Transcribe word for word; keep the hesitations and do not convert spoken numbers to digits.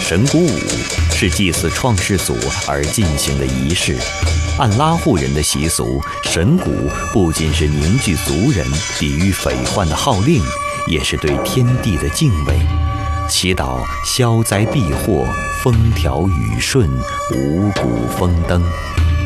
神鼓舞是祭祀创世祖而进行的仪式。按拉祜人的习俗，神鼓不仅是凝聚族人抵御匪患的号令，也是对天地的敬畏，祈祷消灾避祸、风调雨顺、五谷丰登。